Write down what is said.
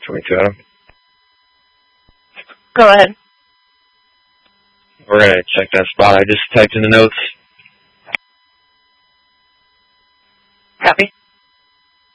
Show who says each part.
Speaker 1: 22, Adam.
Speaker 2: Go ahead.
Speaker 1: We're going to check that spot I just typed in the notes.